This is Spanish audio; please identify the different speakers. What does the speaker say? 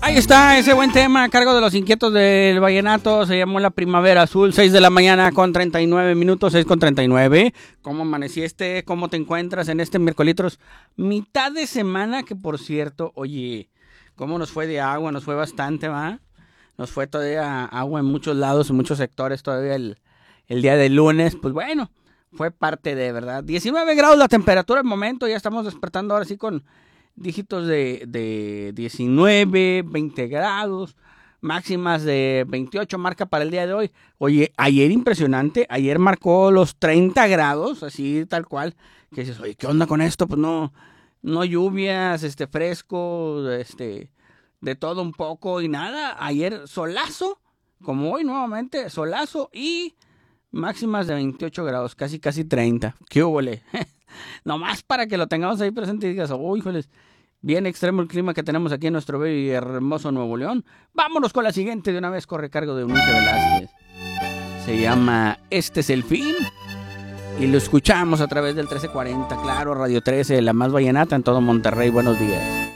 Speaker 1: Ahí está ese buen tema a cargo de los inquietos del vallenato. Se llamó La Primavera Azul. 6 de la mañana con 39 minutos, 6 con 39. ¿Cómo amaneciste? ¿Cómo te encuentras en este miércoles? Mitad de semana que, por cierto, oye, ¿cómo nos fue de agua? Nos fue bastante, ¿va? Nos fue todavía agua en muchos lados, en muchos sectores todavía el día de lunes. Pues bueno, fue parte de, ¿verdad? 19 grados la temperatura al momento. Ya estamos despertando ahora sí con dígitos de 19, 20 grados, máximas de 28 marca para el día de hoy. Oye, ayer impresionante, ayer marcó los 30 grados, así tal cual, que dices, oye, ¿qué onda con esto? Pues no lluvias, fresco, de todo un poco y nada. Ayer solazo, como hoy nuevamente, solazo y máximas de 28 grados, casi 30. ¿Qué húbole? Nomás para que lo tengamos ahí presente y digas, oh, híjoles, bien extremo el clima que tenemos aquí en nuestro bello y hermoso Nuevo León. Vámonos con la siguiente, de una vez corre cargo de Eunice Velázquez. Se llama Este es el fin y lo escuchamos a través del 1340, claro, Radio 13, la más vallenata en todo Monterrey. Buenos días.